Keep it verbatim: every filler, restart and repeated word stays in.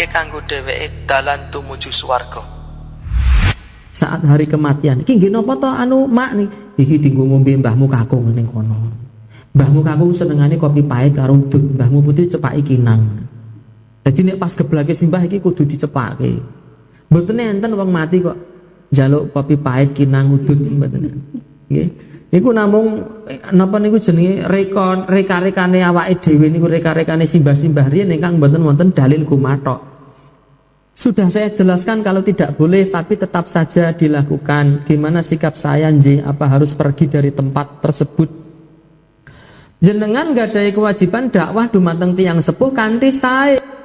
kanggo dheweke dalan tumuju swarga. Saat hari kematian, iki nggih napa to anu mak nih, iki dienggo ngombe mbahmu kakung ning kono. Mbahmu kakung senengane kopi pahit karo udud, mbahmu putih cepaki kinang. Dadi nek pas geblake simbah iki kudu dicepake. Mboten enten wong mati kok njaluk kopi pahit kinang udud mboten. Nggih. Niku namung napa niku jenenge rekon reka-rekane awake dhewe niku reka-rekane simbah-simbah riyen ingkang mboten wonten dalil kumathok. Sudah saya jelaskan kalau tidak boleh tapi tetap saja dilakukan. Gimana sikap saya nji? Apa harus pergi dari tempat tersebut? Jenengan gadai kewajiban dakwah dumateng tiyang sepuh kanthi sae.